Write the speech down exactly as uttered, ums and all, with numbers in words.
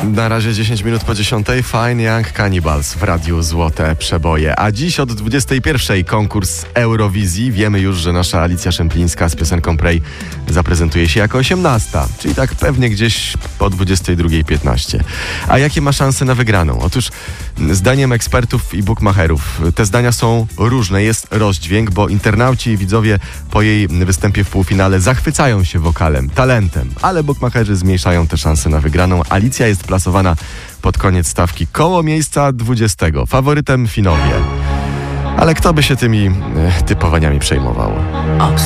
Na razie dziesięć minut po dziesiątej. Fine Young Cannibals w Radiu Złote Przeboje. A dziś od dwudziestej pierwszej konkurs Eurowizji. Wiemy już, że nasza Alicja Szemplińska z piosenką Pray zaprezentuje się jako osiemnasta, czyli tak pewnie gdzieś po dwudziestej drugiej piętnaście. A jakie ma szanse na wygraną? Otóż zdaniem ekspertów i bookmacherów te zdania są różne. Jest rozdźwięk, bo internauci i widzowie po jej występie w półfinale zachwycają się wokalem, talentem, ale bookmacherzy zmniejszają te szanse na wygraną. Alicja jest plasowana pod koniec stawki koło miejsca dwudziestego. Faworytem Finowie. Ale kto by się tymi e, typowaniami przejmował?